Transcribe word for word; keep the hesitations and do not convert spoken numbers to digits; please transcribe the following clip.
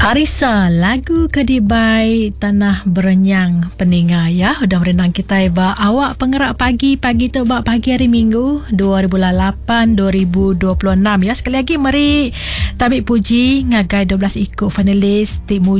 Harisa, lagu Kedibai Tanah Berenyang pendengar ya. Udah berenang kita ba awak pengerak pagi pagi tu ba pagi hari Minggu dua ribu lapan dua ribu dua puluh enam ya. Sekali lagi mari tabik puji ngagai dua belas ikut finalis Timu